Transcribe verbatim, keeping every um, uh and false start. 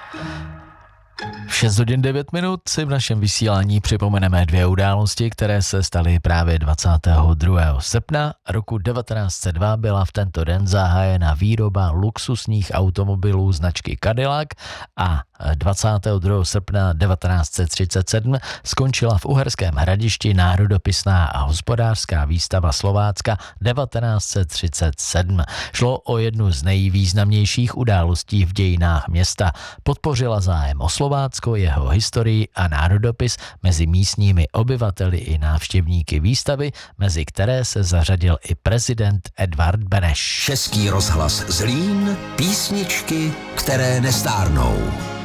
V šest hodin devět minut si v našem vysílání připomeneme dvě události, které se staly právě dvacátého druhého srpna roku devatenáct set dva. Byla v tento den zahájena výroba luxusních automobilů značky Cadillac a dvacátého druhého srpna devatenáct set třicet sedm skončila v Uherském Hradišti národopisná a hospodářská výstava Slovácka devatenáct set třicet sedm. Šlo o jednu z nejvýznamnějších událostí v dějinách města. Podpořila zájem o Slovácko, jeho historii a národopis mezi místními obyvateli i návštěvníky výstavy, mezi které se zařadil i prezident Edvard Beneš. Český rozhlas Zlín, písničky, které nestárnou.